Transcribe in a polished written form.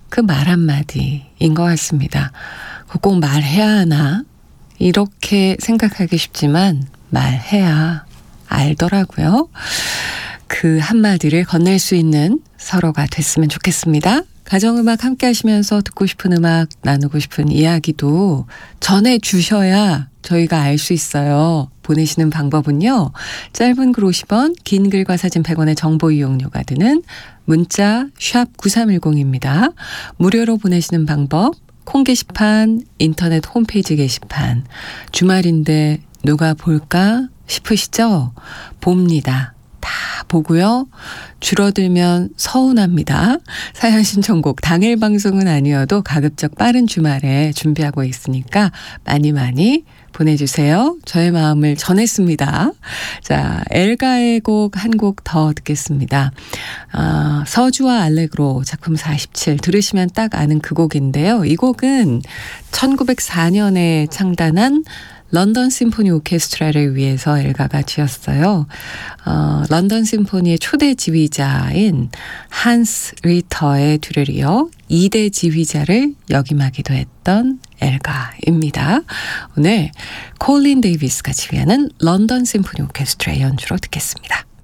그 말 한마디인 것 같습니다. 꼭 말해야 하나? 이렇게 생각하기 쉽지만 말해야 알더라고요. 그 한마디를 건넬 수 있는 서로가 됐으면 좋겠습니다. 가정음악 함께 하시면서 듣고 싶은 음악, 나누고 싶은 이야기도 전해주셔야 저희가 알 수 있어요. 보내시는 방법은요. 짧은 글 50원, 긴 글과 사진 100원의 정보 이용료가 드는 문자 샵 9310입니다. 무료로 보내시는 방법, 콩 게시판, 인터넷 홈페이지 게시판. 주말인데 누가 볼까 싶으시죠? 봅니다. 다 보고요. 줄어들면 서운합니다. 사연 신청곡 당일 방송은 아니어도 가급적 빠른 주말에 준비하고 있으니까 많이 많이 보내주세요. 저의 마음을 전했습니다. 자, 엘가의 곡 한 곡 더 듣겠습니다. 서주와 알레그로 작품 47 들으시면 딱 아는 그 곡인데요. 이 곡은 1904년에 창단한 런던 심포니 오케스트라를 위해서 엘가가 지었어요. 런던 심포니의 초대 지휘자인 한스 리터의 뒤를 이어 2대 지휘자를 역임하기도 했던 엘가입니다. 오늘 콜린 데이비스가 지휘하는 런던 심포니 오케스트라의 연주로 듣겠습니다.